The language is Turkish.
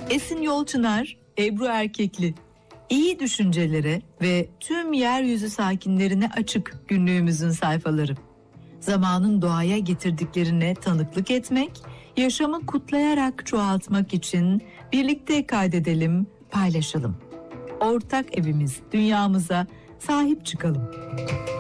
Esin Yolçınar, Ebru Erkekli. İyi düşüncelere ve tüm yeryüzü sakinlerine açık günlüğümüzün sayfaları. Zamanın doğaya getirdiklerine tanıklık etmek, yaşamı kutlayarak çoğaltmak için birlikte kaydedelim, paylaşalım. Ortak evimiz, dünyamıza sahip çıkalım.